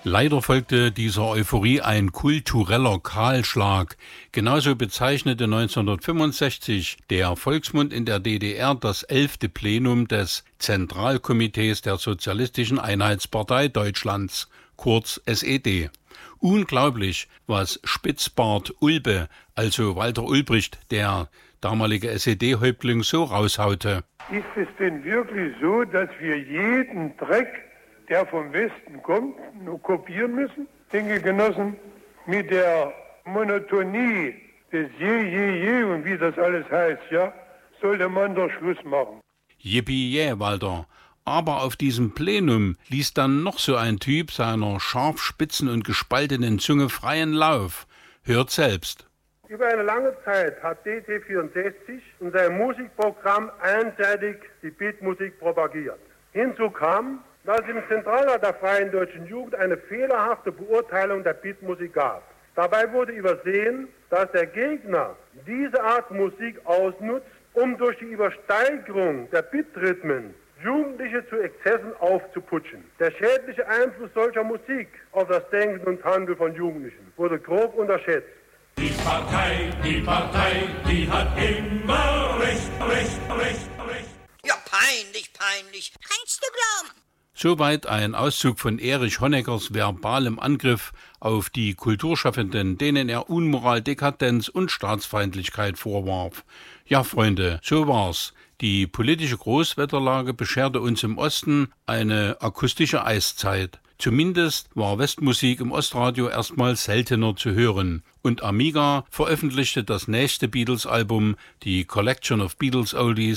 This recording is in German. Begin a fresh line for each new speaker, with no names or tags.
Leider folgte dieser Euphorie ein kultureller Kahlschlag. Genauso bezeichnete 1965 der Volksmund in der DDR das 11. Plenum des Zentralkomitees der Sozialistischen Einheitspartei Deutschlands, kurz SED. Unglaublich, was Spitzbart Ulbe, also Walter Ulbricht, der damalige SED-Häuptling, so raushaute.
Ist es denn wirklich so, dass wir jeden Dreck, der vom Westen kommt, nur kopieren müssen? Denke Genossen, mit der Monotonie des Je und wie das alles heißt, ja, sollte man doch Schluss machen.
Yippie, Walter. Aber auf diesem Plenum ließ dann noch so ein Typ seiner scharfspitzen und gespaltenen Zunge freien Lauf. Hört selbst.
Über eine lange Zeit hat DT64 in seinem Musikprogramm einseitig die Beatmusik propagiert. Hinzu kam, dass es im Zentralrat der Freien Deutschen Jugend eine fehlerhafte Beurteilung der Beatmusik gab. Dabei wurde übersehen, dass der Gegner diese Art Musik ausnutzt, um durch die Übersteigerung der Beatrhythmen Jugendliche zu Exzessen aufzuputschen. Der schädliche Einfluss solcher Musik auf das Denken und Handeln von Jugendlichen wurde grob unterschätzt.
Die Partei, die hat immer Recht.
Ja, peinlich. Kannst du glauben?
Soweit ein Auszug von Erich Honeckers verbalem Angriff auf die Kulturschaffenden, denen er Unmoral, Dekadenz und Staatsfeindlichkeit vorwarf. Ja, Freunde, so war's. Die politische Großwetterlage bescherte uns im Osten eine akustische Eiszeit. Zumindest war Westmusik im Ostradio erstmal seltener zu hören. Und Amiga veröffentlichte das nächste Beatles-Album, die Collection of Beatles Oldies,